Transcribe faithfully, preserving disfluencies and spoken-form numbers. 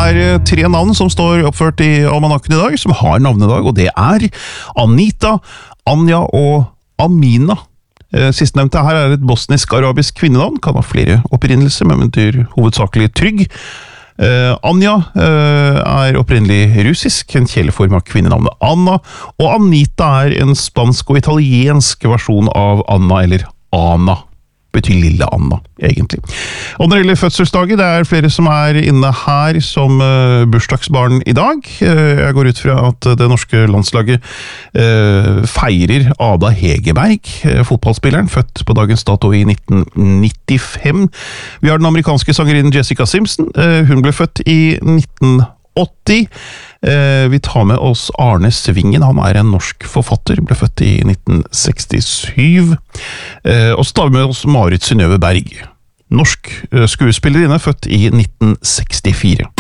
er tre navn som står oppført i almanakken i dag, som har navnedag, og det er Anita, Anja og Amina. Sistnevnte her er et bosnisk-arabisk kvinnenavn, kan ha flere opprinnelser, men betyr hovedsakelig trygg. Uh, Anja uh, er opprinnelig russisk, en kjæleform av kvinnenavnet Anna, og Anita er en spansk og italiensk versjon av Anna eller Ana. Betyr lille Anna, egentlig. Og når det gjelder fødselsdager, det er flere som er inne her som uh, bursdagsbarn i dag. Uh, jeg går ut fra at det norske landslaget uh, feirer Ada Hegerberg, uh, fotballspilleren, født på dagens dato i nitten nittifem. Vi har den amerikanske sangerinnen Jessica Simpson. Uh, hun ble født i nitten åtti. Eh, vi tar med oss Arne Svingen, han er en norsk forfatter, ble født i nitten sekstisju. Eh, og så tar vi med oss Marit Synnøve Berg, norsk eh, skuespillerinne, født i nitten sekstifire.